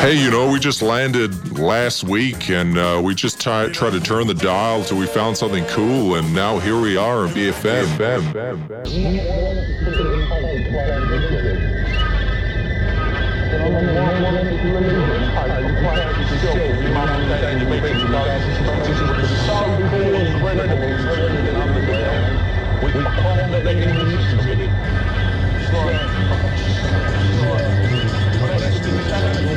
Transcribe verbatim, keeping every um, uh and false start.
Hey, you know, we just landed last week and uh, we just t- tried to turn the dial till we found something cool, and now here we are in B F M. We